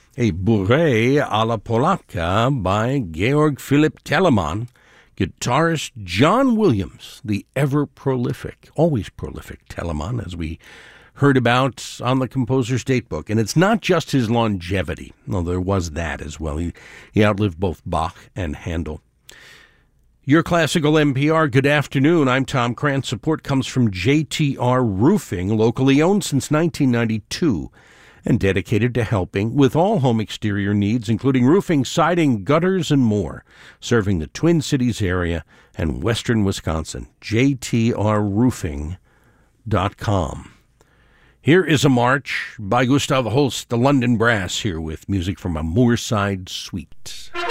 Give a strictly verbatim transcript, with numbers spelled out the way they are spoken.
a bourrée à la polacca by Georg Philipp Telemann, guitarist John Williams, the ever-prolific, always prolific Telemann, as we heard about on the composer's datebook. And it's not just his longevity, though there was that as well. He, he outlived both Bach and Handel. Your Classical N P R, good afternoon. I'm Tom Krantz. Support comes from J T R Roofing, locally owned since nineteen ninety-two, and dedicated to helping with all home exterior needs, including roofing, siding, gutters, and more, serving the Twin Cities area and western Wisconsin. J T R roofing dot com. Here is a march by Gustav Holst, the London Brass, here with music from a Moorside Suite.